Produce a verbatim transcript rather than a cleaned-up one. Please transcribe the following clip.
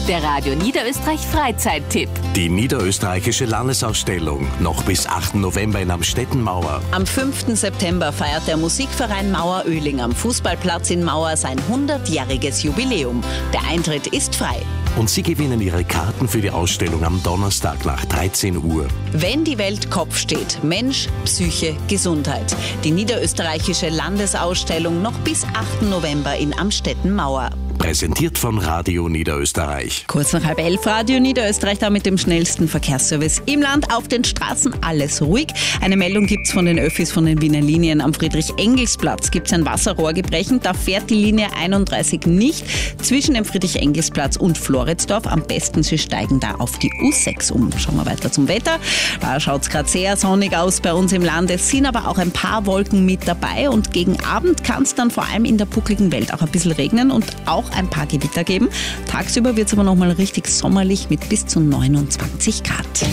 Der Radio Niederösterreich Freizeittipp. Die niederösterreichische Landesausstellung noch bis achten November in Amstetten Mauer. Am fünften September feiert der Musikverein Mauer-Oehling am Fußballplatz in Mauer sein hundertjähriges Jubiläum. Der Eintritt ist frei. Und Sie gewinnen Ihre Karten für die Ausstellung am Donnerstag nach dreizehn Uhr. Wenn die Welt Kopf steht, Mensch, Psyche, Gesundheit. Die niederösterreichische Landesausstellung noch bis achten November in Amstetten Mauer. Präsentiert von Radio Niederösterreich. Kurz nach halb elf, Radio Niederösterreich, da mit dem schnellsten Verkehrsservice im Land. Auf den Straßen alles ruhig. Eine Meldung gibt es von den Öffis von den Wiener Linien. Am Friedrich-Engels-Platz gibt es ein Wasserrohrgebrechen. Da fährt die Linie einunddreißig nicht zwischen dem Friedrich-Engels-Platz und Floridsdorf. Am besten, Sie steigen da auf die U sechs um. Schauen wir weiter zum Wetter. Da schaut es gerade sehr sonnig aus bei uns im Land. Es sind aber auch ein paar Wolken mit dabei. Und gegen Abend kann es dann vor allem in der buckligen Welt auch ein bisschen regnen und auch ein paar Gewitter geben. Tagsüber wird es aber noch mal richtig sommerlich mit bis zu neunundzwanzig Grad.